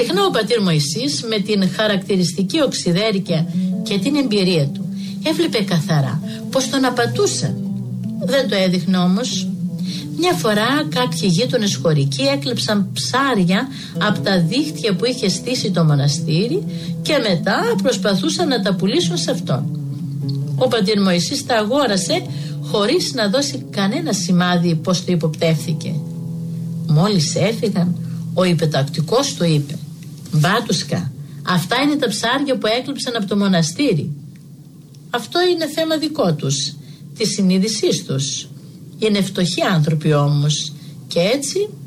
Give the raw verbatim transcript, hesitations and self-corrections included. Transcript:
Συχνά ο πατήρ Μωυσής, με την χαρακτηριστική οξυδέρικια και την εμπειρία του, έβλεπε καθαρά πως τον απατούσαν. Δεν το έδειχνε όμως. Μια φορά κάποιοι γείτονες χωρικοί έκλεψαν ψάρια από τα δίχτυα που είχε στήσει το μοναστήρι και μετά προσπαθούσαν να τα πουλήσουν σε αυτόν. Ο πατήρ Μωυσής τα αγόρασε χωρίς να δώσει κανένα σημάδι πως το υποπτεύθηκε. Μόλις έφυγαν, ο υπετακτικός του είπε: «Μπάτουσκα, αυτά είναι τα ψάρια που έκλειψαν από το μοναστήρι». Αυτό είναι θέμα δικό τους, της συνείδησής τους. Είναι φτωχοί άνθρωποι όμως και έτσι